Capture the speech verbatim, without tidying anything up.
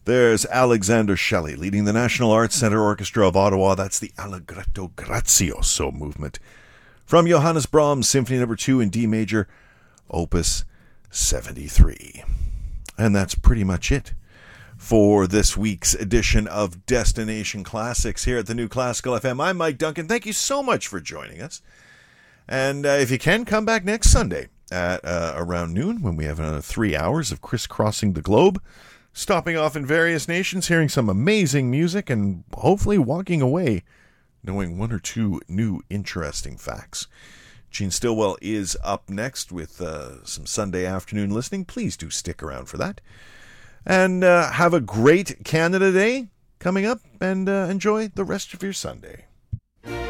There's Alexander Shelley leading the National Arts Centre Orchestra of Ottawa. That's the Allegretto Grazioso movement from Johannes Brahms, Symphony Number two in D major, Opus seventy-three. And that's pretty much it for this week's edition of Destination Classics here at the New Classical F M. I'm Mike Duncan. Thank you so much for joining us. And uh, if you can, come back next Sunday at uh, around noon when we have another three hours of crisscrossing the globe, stopping off in various nations, hearing some amazing music, and hopefully walking away knowing one or two new interesting facts. Gene Stillwell is up next with uh, some Sunday afternoon listening. Please do stick around for that. And uh, have a great Canada Day coming up, and uh, enjoy the rest of your Sunday.